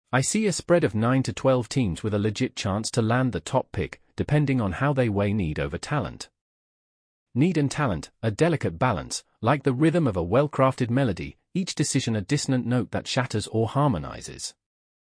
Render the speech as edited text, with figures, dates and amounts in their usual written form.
I see a spread of 9 to 12 teams with a legit chance to land the top pick, depending on how they weigh need over talent. Need and talent, a delicate balance, like the rhythm of a well-crafted melody, each decision a dissonant note that shatters or harmonizes.